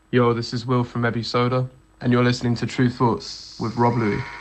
Yo, this is Will from Ebi Soda, and you're listening to True Thoughts with Rob Louis.